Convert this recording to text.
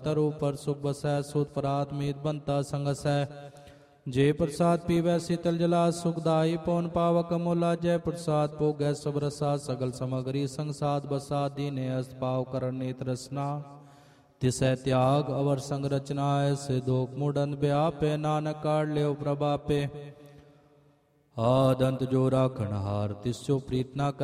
तरु पर सुख बसै सुत परात मीत बनता संगसै जे प्रसाद पीवै शीतल जला सुखदाई पौन पावक मोला जय प्रसाद भोगै सब रसा सगल समगरी संसाद बसा दीने अस्त पाव करण नेत रसना तिसै त्याग अवर संग रचना ऐसे दोख मुडन व्यापे नानक काढ़ लियो प्रभापे आदंत जो राखण हार तिसो प्रीत ना